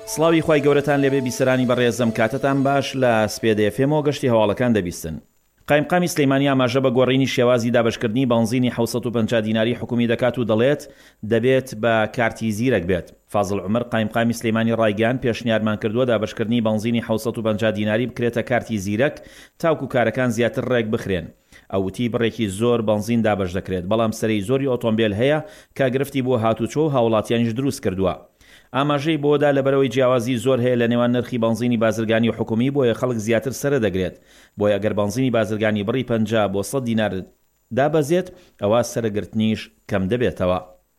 سڵاوی خوای گەورەتان لێبێ بیسەرانی بەڕێزم، کاتتان باش لە سپێدە FM گەشتی هەواڵەکان دەبیستن. قایمقامی سلەیمانی ئاماژە بە گۆڕینی شێوازی دابشکردنی بەنزینی 750 دیناری حکومی دەکات و دەڵێت دەبێت بە کارتی زیرەک بێت. فازڵ عومەر قایمقامی سلەیمانی ڕایگەیان پێشنیارمان کردووە دابشکردنی بەنزینی 750 دیناری بکرێتە کارتی زیرەک تاوکو کارەکان زیاتر ڕێک بخرێن. ئەوتی بڕێکی زۆر بەنزین دابش دەکرێت، بەڵام سەرەی زۆری ئۆتۆمبیل هەیە کە گرفتی بۆ هاتوچۆ و هاوڵاتیانیش دروست کردووە. ئاماژەی بۆدا لەبەرەوەی جیاوازی زۆر هەیە لە نێوان نرخی بەنزینی بازرگانی و حکومی، بۆیە خەڵک زیاتر سرە دەگرێت. بۆیە ئەگەر بەنزینی بازرگانی بڕی 50 بۆ 100 دینار دابەزێت، ئەوە سەرگرتنیش کەم دەبێتەوە.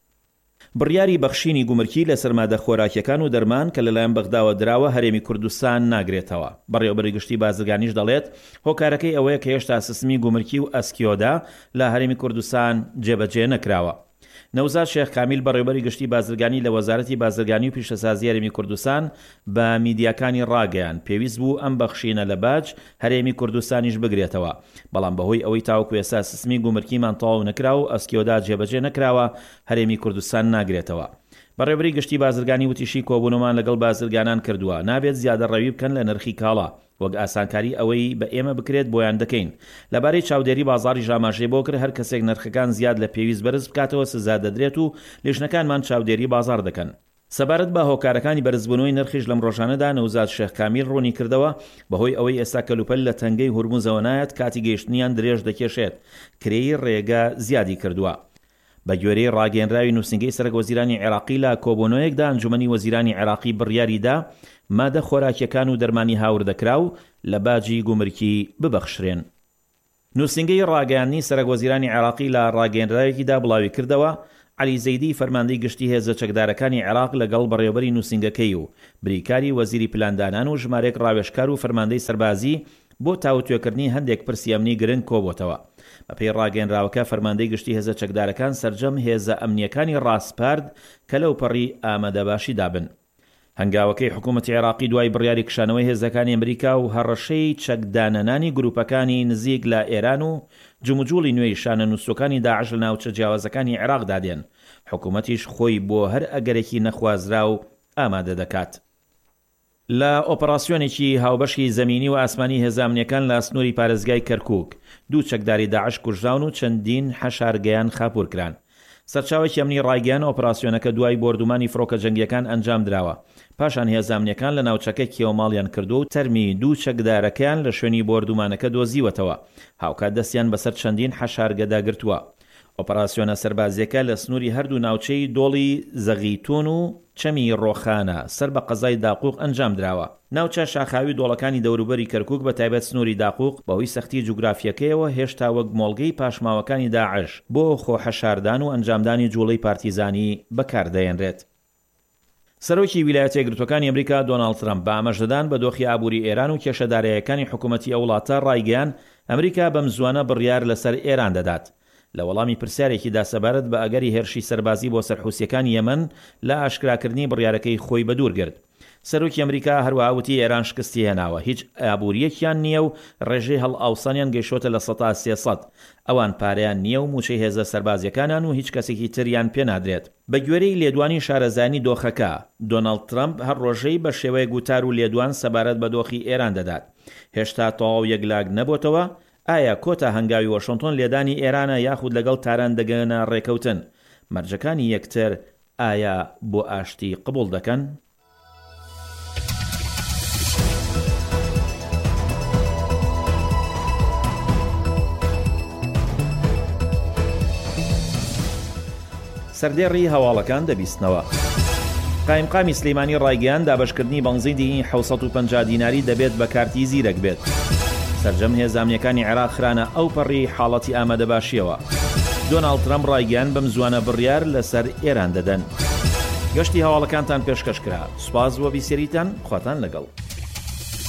بڕیاری بەخشینی گومرکی لە سەرمادە خۆراکیەکان و دەرمان کە لەلایەن بەغداوە دراوە هەرێمی کوردستان ناگرێتەوە. بەڕێوەبەری گشتی بازرگانیش دەڵێت هۆکارەکەی ئەوەیە کە هێشتا سیستمی گومرکی و ئەسکیۆدا لە هەرێمی کوردستان جێبەجێ نەکراوە. نەوزاد شێخ کامیل بەڕێوەبەری گشتی بازرگانی لە وەزارەتی بازرگانی و پیشەسازی هەرێمی کوردستان بە میدیاکانی ڕاگەیان پێویست بوو ئەم بەخشینە لە باج هەرێمی کوردستانیش بگرێتەوە، بەڵام بەهۆی ئەوەی تاوەکو ئێستا سیستمی گومرکیمان تەواو نەکرا و ئەسکیۆدا جێبەجێ نەکراوە، هەرێمی کوردستان ناگرێتەوە. بەڕێوەبەری گشتی بازرگانی وتیشی کۆبوونەمان لەگەڵ بازرگانان کردووە، نابێت زیادە ڕەوی بکەن لە نرخی کاڵا، وەک ئاسانکاری ئەوەی بە ئێمە بکرێت بۆیان دەکەین. لەبارەی چاودێری بازاڕی ژاماژەی بۆ کرد هەر کەسێک نرخەکان زیاد لە پێویست بەرز بکاتەوە سزا دەدرێت و لیژنەکانمان چاودێری بازار دەکەن. سەبارەت بە هۆکارەکانی بەرزبوونەوەی نرخیش لەم ڕۆژانەدا نەوزاد شێخ کامیل ڕوونی کردەوە بەهۆی ئەوەی ئێستا کەلوپەل لە تەنگەی هورموزەوە نایەت، کاتی گەیشتنیان درێژ دەکێشێت، کرێی ڕێگە زیادی کردووە. بە گوێرەی ڕاگەیەنراوی نووسینگەی سەرۆک وەزیرانی عێراقی لە کۆبوونەوەیەکدا ئەنجومەنی وەزیرانی عێراقی بڕیاریدا مادە خۆراکیەکان و دەرمانی هاور دەکرا و لە باجی گومرکی ببەخشرێن. نووسینگەی ڕاگەیاندنی سەرۆک وەزیرانی عێراقی لە ڕاگەیەنراوێکیدا بڵاوی کردەوە عەلی زەیدی فەرماندەی گشتی هێزە چەکدارەکانی عێراق لەگەڵ بەڕێوەبەری نووسینگەکەی و بریکاری وەزیری پلاندانان و ژمارەیەک ڕاوێژکار و فەرماندەی سەربازی بۆ تاوتوێکردنی هەندێک پرسی ئەمنی گرنگ کۆبووتەوە. بەپێی ڕاگەیەنراوەکە فەرماندەی گشتی هێزە چەکدارەکان سەرجەم هێزە ئەمنیەکانی ڕاستپارد کە لەو پەڕی ئامادەباشی دابن. هەنگاوەکەی حکوومەتی عێراقی دوای بڕیاری کشانەوەی هێزەکانی ئەمریکا و هەڕەشەی چەکدانەنانی گروپەکانی نزیک لە ئێران و جموجوڵی نوێی شانە نووسەکانی داعش لە ناوچە جیاوازەکانی عێراق دادێن، حکوومەتیش خۆی بۆ هەر ئەگەرێکی نەخوازرا و ئامادە دەکات. لە ئۆپەراسیۆنێکی هاوبەشی زەمینی و ئاسمانی هێزامنیەکان لە سنووری پارێزگای کەرکووک دوو چەکداری داعش کوژراون و چەندین حەشارگەیان خاپورکران. سەرچاوێکی ئەمنی ڕایگەیان ئۆپەراسیۆنەکە دوای بۆردومانی فڕۆکە جەنگیەکان ئەنجام درراوە. پاشان هێزامنیەکان لە ناوچەکە کێوەماڵیان کردو و تەرمی دوو چەکدارەکەیان لە شوێنی بۆردومانەکە دۆزیوەتەوە، هاوکات دەستیان بەسەر چەندین حەشارگەدا گرتووە. ئۆپەراسیۆنە سەربازیەکە لە سنووری هەردوو ناوچەی دۆڵی زەغیتون و چەمی ڕۆخانە سەر بە قەزای داقوق ئەنجام دراوە. ناوچە شاخاوی دۆڵەکانی دەوروبەری کەرکووک بە تایبەت سنووری داقوق بەهۆی سەختی جوگرافیەکەیەوە هێشتا وەک مۆڵگەی پاشماوەکانی داعش بۆ خۆحەشاردان و ئەنجامدانی جوڵەی پارتیزانی بەکاردەهێنرێت. سەرۆکی ویلایەتە یەکگرتووەکانی ئەمریکا دۆناڵد ترامپ بە ئاماژەدان بە دۆخی ئابووری ئێران و کێشەدارەکانی حکوومەتی ئەو وڵاتە ڕایگەیان ئەمریکا بەم زوانە بڕیار لەسەر ئێران دەدات. لە وەڵامی پرسیارێکیدا سەبارەت بە ئەگەری هێرشی سەربازی بۆ سەرحوسیەکانی یەمەن لە ئاشکراکردنی بڕیارەکەی خۆی بەدوور گرت. سەرۆکی ئەمریکا هەروەها وتی ئێران شکستی هێناوە، هیچ ئابووریەکیان نییە و ڕێژەی هەڵئاوسانیان گەیشتۆتە لە 300 ئەوان پارەیان نییە و موچەی هێزە سەربازیەکانان و هیچ کەسێکی تریان پێنادرێت. بە گوێرەی لێدوانی شارەزانی دۆخەکە دۆناڵد ترامپ هەر ڕۆژەی بە شێوەیە گوتار و لێدوان سەبارەت بە دۆخی ئێران دەدات. هێشتا تەواو یەکلاگ نەبووتەوە ئایا کۆتا هەنگاوی واشنگتن لێدانی ئێرانە یاخود لەگەڵ تاران دەگەنە ڕێکەوتن؟ مەرجەکانی یەکتر ئایا بۆ ئاشتی قبول دەکەن؟ سەردێڕی هەواڵەکان دەبیستنەوە. قایمقامی سلەیمانی ڕایگەیان دابشکردنی بەنزینی 750 دیناری دەبێت بە کارتی زیرەک بێت. سەرجەم هێزامنیەکانی عێراق خرانە ئەو پەڕی حاڵەتی ئامادەباشیەوە. دۆناڵد ترامپ ڕایگەیان بەم زوانە بڕیار لەسەر ئێران دەدەن. گەشتی هەواڵەکانتان پێشکەشکرا. سوپاس بۆ بیسەریتان، خواتان لەگەڵ.